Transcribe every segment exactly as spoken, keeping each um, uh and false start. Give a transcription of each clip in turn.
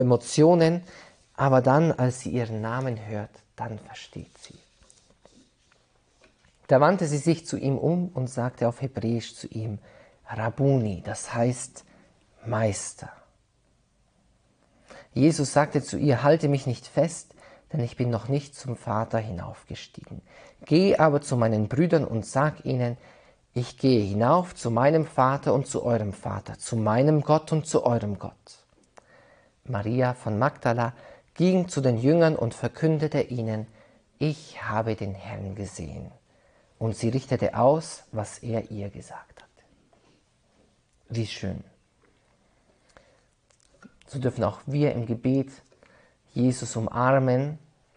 Emotionen, aber dann, als sie ihren Namen hört, dann versteht sie. Da wandte sie sich zu ihm um und sagte auf Hebräisch zu ihm, Rabuni, das heißt Meister. Jesus sagte zu ihr, halte mich nicht fest, denn ich bin noch nicht zum Vater hinaufgestiegen. Geh aber zu meinen Brüdern und sag ihnen, ich gehe hinauf zu meinem Vater und zu eurem Vater, zu meinem Gott und zu eurem Gott. Maria von Magdala ging zu den Jüngern und verkündete ihnen, ich habe den Herrn gesehen. Und sie richtete aus, was er ihr gesagt hatte. Wie schön. So dürfen auch wir im Gebet Jesus umarmen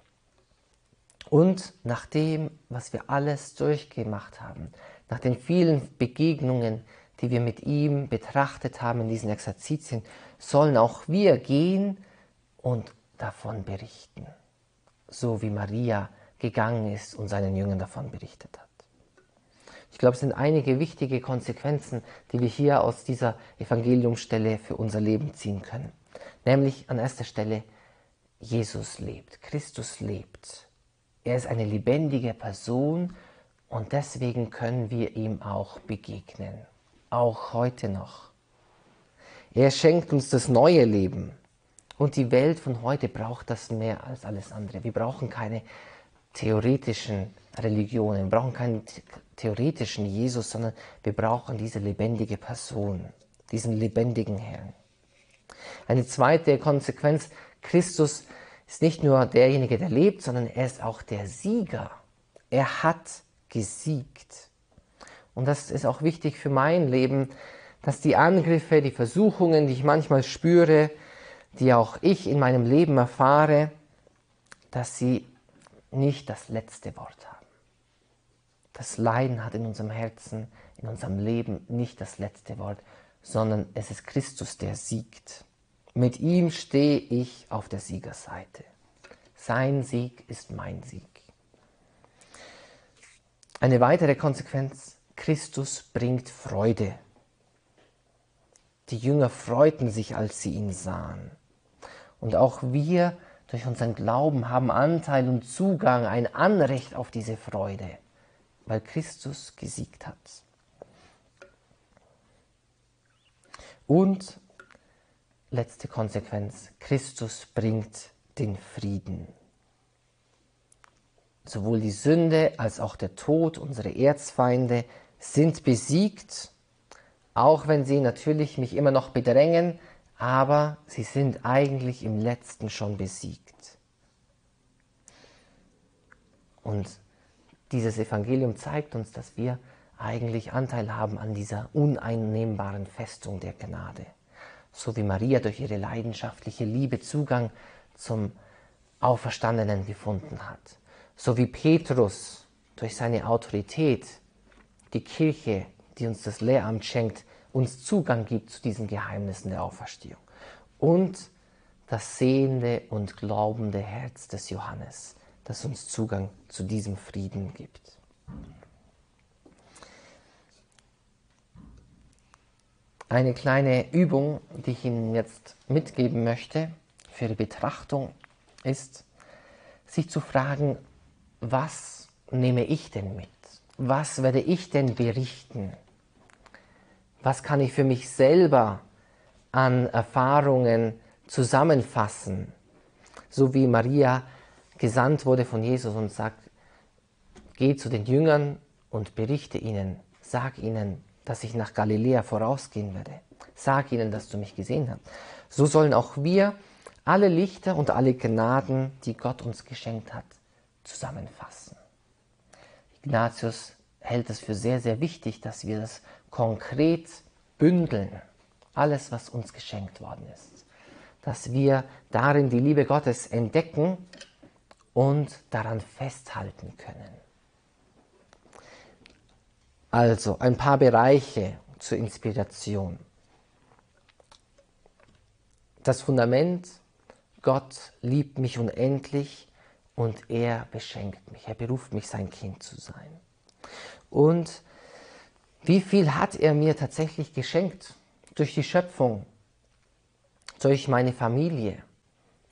und nach dem, was wir alles durchgemacht haben, nach den vielen Begegnungen, die wir mit ihm betrachtet haben in diesen Exerzitien, sollen auch wir gehen und davon berichten, so wie Maria gegangen ist und seinen Jüngern davon berichtet hat. Ich glaube, es sind einige wichtige Konsequenzen, die wir hier aus dieser Evangeliumsstelle für unser Leben ziehen können. Nämlich an erster Stelle, Jesus lebt, Christus lebt. Er ist eine lebendige Person und deswegen können wir ihm auch begegnen, auch heute noch. Er schenkt uns das neue Leben und die Welt von heute braucht das mehr als alles andere. Wir brauchen keine theoretischen Religionen, wir brauchen keinen theoretischen Jesus, sondern wir brauchen diese lebendige Person, diesen lebendigen Herrn. Eine zweite Konsequenz, Christus ist nicht nur derjenige, der lebt, sondern er ist auch der Sieger. Er hat gesiegt. Und das ist auch wichtig für mein Leben, dass die Angriffe, die Versuchungen, die ich manchmal spüre, die auch ich in meinem Leben erfahre, dass sie nicht das letzte Wort haben. Das Leiden hat in unserem Herzen, in unserem Leben nicht das letzte Wort, sondern es ist Christus, der siegt. Mit ihm stehe ich auf der Siegerseite. Sein Sieg ist mein Sieg. Eine weitere Konsequenz, Christus bringt Freude. Die Jünger freuten sich, als sie ihn sahen. Und auch wir durch unseren Glauben haben Anteil und Zugang, ein Anrecht auf diese Freude, weil Christus gesiegt hat. Und letzte Konsequenz, Christus bringt den Frieden. Sowohl die Sünde als auch der Tod, unsere Erzfeinde, sind besiegt, auch wenn sie natürlich mich immer noch bedrängen, aber sie sind eigentlich im Letzten schon besiegt. Und dieses Evangelium zeigt uns, dass wir eigentlich Anteil haben an dieser uneinnehmbaren Festung der Gnade. So wie Maria durch ihre leidenschaftliche Liebe Zugang zum Auferstandenen gefunden hat. So wie Petrus durch seine Autorität, die Kirche, die uns das Lehramt schenkt, uns Zugang gibt zu diesen Geheimnissen der Auferstehung. Und das sehende und glaubende Herz des Johannes, das uns Zugang zu diesem Frieden gibt. Eine kleine Übung, die ich Ihnen jetzt mitgeben möchte für die Betrachtung, ist, sich zu fragen, was nehme ich denn mit? Was werde ich denn berichten? Was kann ich für mich selber an Erfahrungen zusammenfassen? So wie Maria gesandt wurde von Jesus und sagt, geh zu den Jüngern und berichte ihnen, sag ihnen, dass ich nach Galiläa vorausgehen werde. Sag ihnen, dass du mich gesehen hast. So sollen auch wir alle Lichter und alle Gnaden, die Gott uns geschenkt hat, zusammenfassen. Ignatius hält es für sehr, sehr wichtig, dass wir das konkret bündeln. Alles, was uns geschenkt worden ist. Dass wir darin die Liebe Gottes entdecken und daran festhalten können. Also ein paar Bereiche zur Inspiration. Das Fundament, Gott liebt mich unendlich und er beschenkt mich. Er beruft mich, sein Kind zu sein. Und wie viel hat er mir tatsächlich geschenkt? Durch die Schöpfung, durch meine Familie,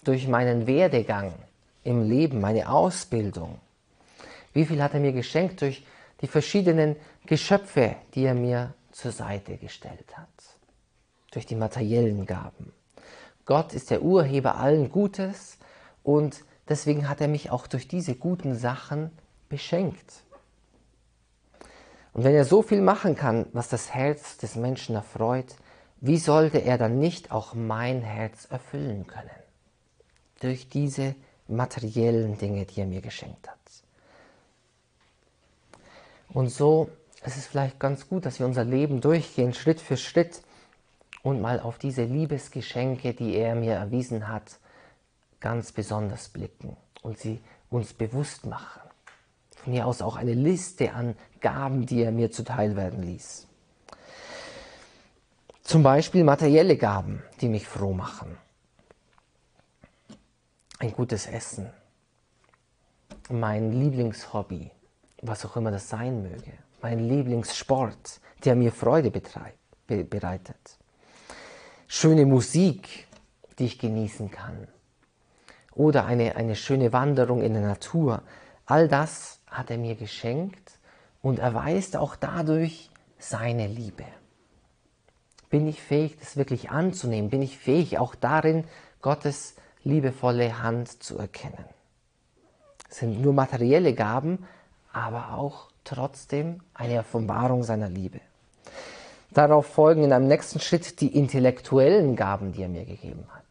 durch meinen Werdegang im Leben, meine Ausbildung? Wie viel hat er mir geschenkt durch die verschiedenen Geschöpfe, die er mir zur Seite gestellt hat? Durch die materiellen Gaben. Gott ist der Urheber allen Gutes und deswegen hat er mich auch durch diese guten Sachen beschenkt. Und wenn er so viel machen kann, was das Herz des Menschen erfreut, wie sollte er dann nicht auch mein Herz erfüllen können? Durch diese materiellen Dinge, die er mir geschenkt hat. Und so ist es vielleicht ganz gut, dass wir unser Leben durchgehen, Schritt für Schritt, und mal auf diese Liebesgeschenke, die er mir erwiesen hat, ganz besonders blicken und sie uns bewusst machen. Von hier aus auch eine Liste an Gaben, die er mir zuteil werden ließ. Zum Beispiel materielle Gaben, die mich froh machen. Ein gutes Essen, mein Lieblingshobby, was auch immer das sein möge, mein Lieblingssport, der mir Freude betreibt, be bereitet. Schöne Musik, die ich genießen kann. Oder eine, eine schöne Wanderung in der Natur. All das hat er mir geschenkt und erweist auch dadurch seine Liebe. Bin ich fähig, das wirklich anzunehmen? Bin ich fähig, auch darin Gottes liebevolle Hand zu erkennen? Es sind nur materielle Gaben, aber auch trotzdem eine Offenbarung seiner Liebe. Darauf folgen in einem nächsten Schritt die intellektuellen Gaben, die er mir gegeben hat.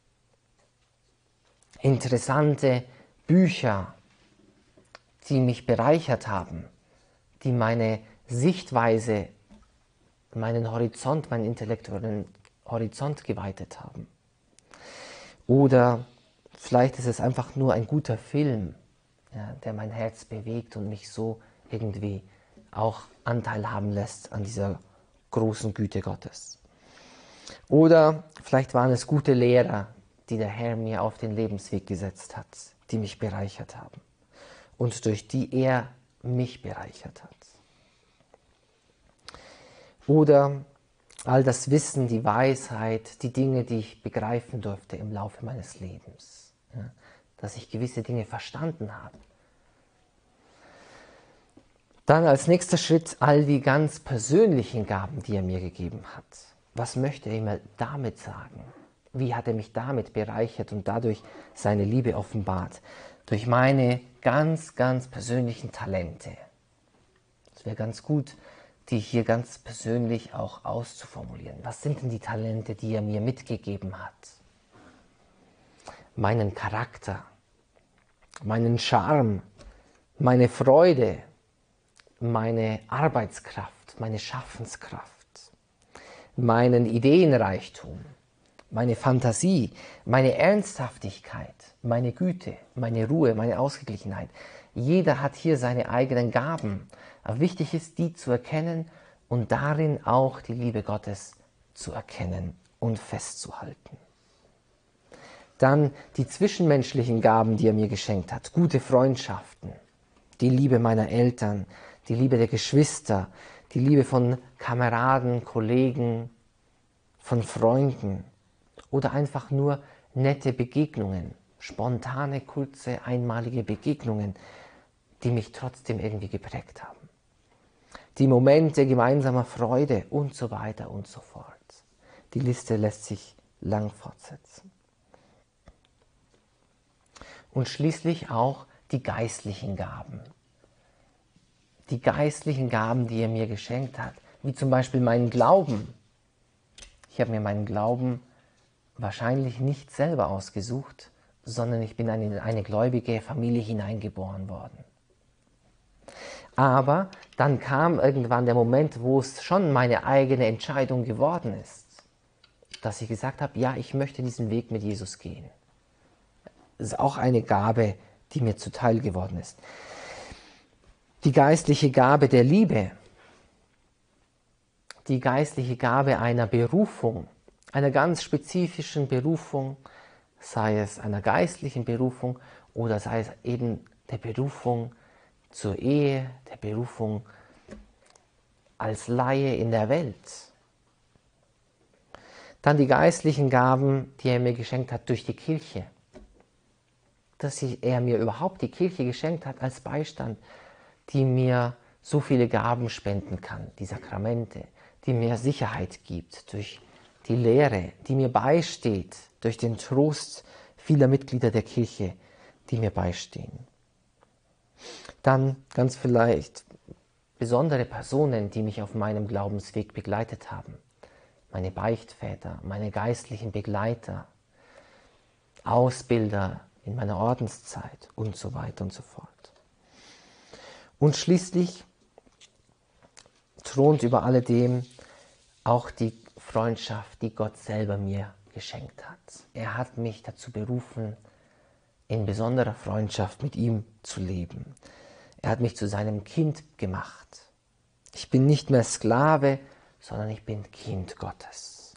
Interessante Bücher, die mich bereichert haben, die meine Sichtweise, meinen Horizont, meinen intellektuellen Horizont geweitet haben. Oder vielleicht ist es einfach nur ein guter Film, ja, der mein Herz bewegt und mich so irgendwie auch Anteil haben lässt an dieser großen Güte Gottes. Oder vielleicht waren es gute Lehrer, die der Herr mir auf den Lebensweg gesetzt hat, die mich bereichert haben und durch die er mich bereichert hat. Oder all das Wissen, die Weisheit, die Dinge, die ich begreifen durfte im Laufe meines Lebens, ja, dass ich gewisse Dinge verstanden habe. Dann als nächster Schritt all die ganz persönlichen Gaben, die er mir gegeben hat. Was möchte er mir damit sagen? Wie hat er mich damit bereichert und dadurch seine Liebe offenbart? Durch meine ganz, ganz persönlichen Talente. Es wäre ganz gut, die hier ganz persönlich auch auszuformulieren. Was sind denn die Talente, die er mir mitgegeben hat? Meinen Charakter, meinen Charme, meine Freude, meine Arbeitskraft, meine Schaffenskraft, meinen Ideenreichtum, meine Fantasie, meine Ernsthaftigkeit, meine Güte, meine Ruhe, meine Ausgeglichenheit. Jeder hat hier seine eigenen Gaben. Aber wichtig ist, die zu erkennen und darin auch die Liebe Gottes zu erkennen und festzuhalten. Dann die zwischenmenschlichen Gaben, die er mir geschenkt hat. Gute Freundschaften, die Liebe meiner Eltern, die Liebe der Geschwister, die Liebe von Kameraden, Kollegen, von Freunden oder einfach nur nette Begegnungen, spontane, kurze, einmalige Begegnungen, die mich trotzdem irgendwie geprägt haben. Die Momente gemeinsamer Freude und so weiter und so fort. Die Liste lässt sich lang fortsetzen. Und schließlich auch die geistlichen Gaben. Die geistlichen Gaben, die er mir geschenkt hat, wie zum Beispiel meinen Glauben. Ich habe mir meinen Glauben wahrscheinlich nicht selber ausgesucht, sondern ich bin in eine gläubige Familie hineingeboren worden. Aber dann kam irgendwann der Moment, wo es schon meine eigene Entscheidung geworden ist, dass ich gesagt habe, ja, ich möchte diesen Weg mit Jesus gehen. Das ist auch eine Gabe, die mir zuteil geworden ist. Die geistliche Gabe der Liebe, die geistliche Gabe einer Berufung, einer ganz spezifischen Berufung, sei es einer geistlichen Berufung oder sei es eben der Berufung zur Ehe, der Berufung als Laie in der Welt. Dann die geistlichen Gaben, die er mir geschenkt hat durch die Kirche, dass er mir überhaupt die Kirche geschenkt hat als Beistand, die mir so viele Gaben spenden kann, die Sakramente, die mir Sicherheit gibt durch die Lehre, die mir beisteht durch den Trost vieler Mitglieder der Kirche, die mir beistehen. Dann ganz vielleicht besondere Personen, die mich auf meinem Glaubensweg begleitet haben. Meine Beichtväter, meine geistlichen Begleiter, Ausbilder in meiner Ordenszeit und so weiter und so fort. Und schließlich thront über alledem auch die Freundschaft, die Gott selber mir geschenkt hat. Er hat mich dazu berufen, in besonderer Freundschaft mit ihm zu leben. Er hat mich zu seinem Kind gemacht. Ich bin nicht mehr Sklave, sondern ich bin Kind Gottes.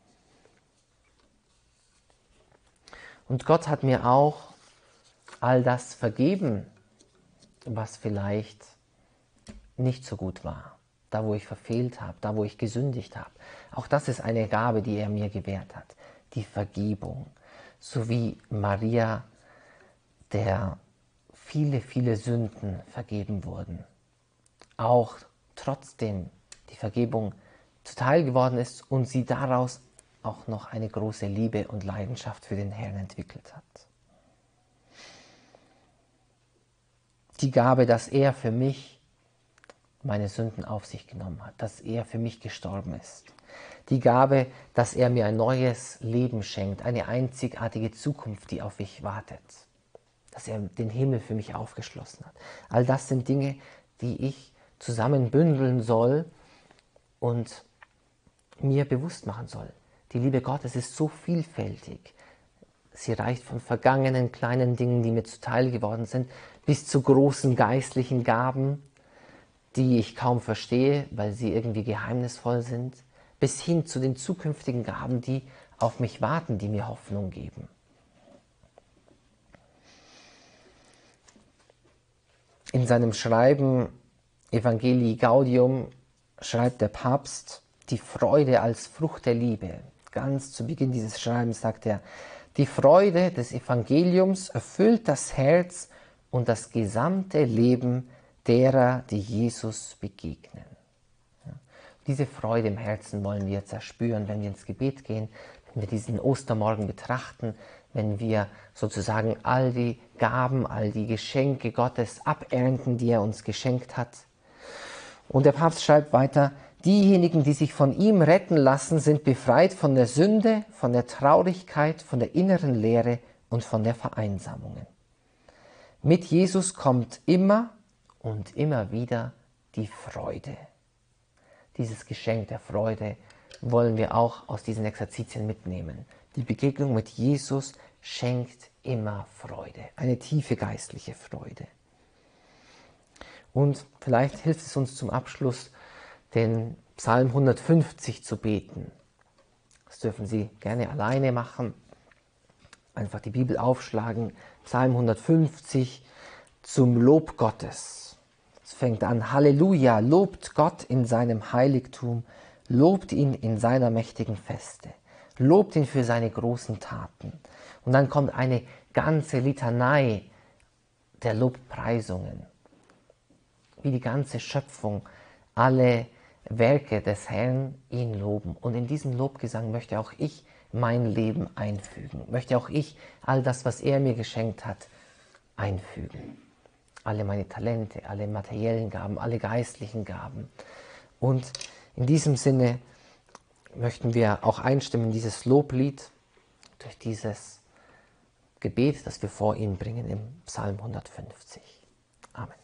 Und Gott hat mir auch all das vergeben, was vielleicht nicht so gut war. Da, wo ich verfehlt habe, da, wo ich gesündigt habe. Auch das ist eine Gabe, die er mir gewährt hat. Die Vergebung. So wie Maria, der viele, viele Sünden vergeben wurden. Auch trotzdem die Vergebung zuteil geworden ist und sie daraus auch noch eine große Liebe und Leidenschaft für den Herrn entwickelt hat. Die Gabe, dass er für mich meine Sünden auf sich genommen hat, dass er für mich gestorben ist. Die Gabe, dass er mir ein neues Leben schenkt, eine einzigartige Zukunft, die auf mich wartet. Dass er den Himmel für mich aufgeschlossen hat. All das sind Dinge, die ich zusammenbündeln soll und mir bewusst machen soll. Die Liebe Gottes ist so vielfältig. Sie reicht von vergangenen kleinen Dingen, die mir zuteil geworden sind, bis zu großen geistlichen Gaben, die ich kaum verstehe, weil sie irgendwie geheimnisvoll sind, bis hin zu den zukünftigen Gaben, die auf mich warten, die mir Hoffnung geben. In seinem Schreiben Evangelii Gaudium schreibt der Papst die Freude als Frucht der Liebe. Ganz zu Beginn dieses Schreibens sagt er, die Freude des Evangeliums erfüllt das Herz und das gesamte Leben derer, die Jesus begegnen. Ja. Diese Freude im Herzen wollen wir jetzt erspüren, wenn wir ins Gebet gehen, wenn wir diesen Ostermorgen betrachten, wenn wir sozusagen all die Gaben, all die Geschenke Gottes abernten, die er uns geschenkt hat. Und der Papst schreibt weiter, diejenigen, die sich von ihm retten lassen, sind befreit von der Sünde, von der Traurigkeit, von der inneren Leere und von der Vereinsamungen. Mit Jesus kommt immer und immer wieder die Freude. Dieses Geschenk der Freude wollen wir auch aus diesen Exerzitien mitnehmen. Die Begegnung mit Jesus schenkt immer Freude, eine tiefe geistliche Freude. Und vielleicht hilft es uns zum Abschluss, den Psalm hundertfünfzig zu beten. Das dürfen Sie gerne alleine machen. Einfach die Bibel aufschlagen, Psalm hundertfünfzig zum Lob Gottes. Es fängt an, Halleluja, lobt Gott in seinem Heiligtum, lobt ihn in seiner mächtigen Feste, lobt ihn für seine großen Taten. Und dann kommt eine ganze Litanei der Lobpreisungen, wie die ganze Schöpfung, alle Werke des Herrn ihn loben. Und in diesen Lobgesang möchte auch ich mein Leben einfügen, möchte auch ich all das, was er mir geschenkt hat, einfügen. Alle meine Talente, alle materiellen Gaben, alle geistlichen Gaben. Und in diesem Sinne möchten wir auch einstimmen, dieses Loblied durch dieses Gebet, das wir vor ihn bringen im Psalm hundertfünfzig. Amen.